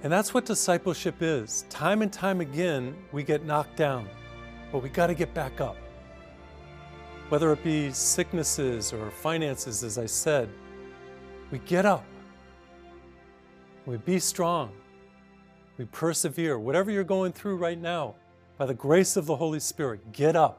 And that's what discipleship is. Time and time again, we get knocked down, but we got to get back up. Whether it be sicknesses or finances, as I said, we get up. We be strong. We persevere. Whatever you're going through right now, by the grace of the Holy Spirit, get up.